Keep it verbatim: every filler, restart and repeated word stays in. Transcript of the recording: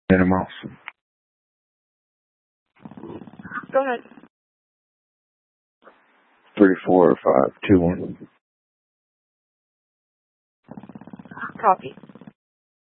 Animals. Go ahead. Three, four, five, two, one. Copy.